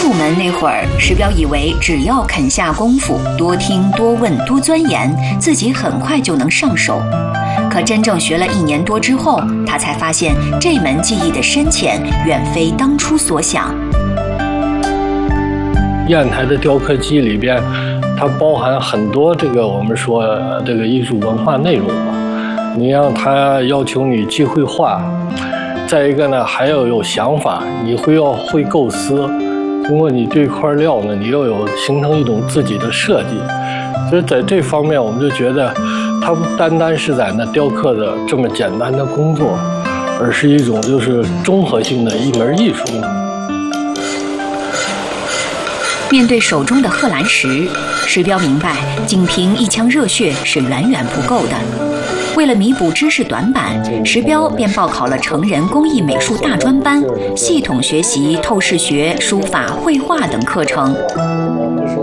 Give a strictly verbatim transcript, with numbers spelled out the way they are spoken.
入门那会儿，石彪以为只要肯下功夫，多听多问多钻研，自己很快就能上手。可真正学了一年多之后，他才发现这门技艺的深浅远非当初所想。 砚台的雕刻技里边，它包含很多这个我们说这个艺术文化内容嘛。你让它要求你既会画，再一个呢还要有想法，你会要会构思。通过你这块料呢，你又有形成一种自己的设计。所以在这方面，我们就觉得它不单单是在那雕刻的这么简单的工作，而是一种就是综合性的一门艺术。 面对手中的贺兰石，石彪明白，仅凭一腔热血是远远不够的。为了弥补知识短板，石彪便报考了成人工艺美术大专班，系统学习透视学、书法、绘画等课程。